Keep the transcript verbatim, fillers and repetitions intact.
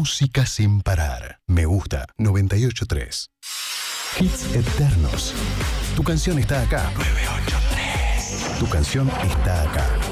Música sin parar. Me gusta noventa y ocho punto tres. Hits eternos. Tu canción está acá. nueve ocho tres. Tu canción está acá.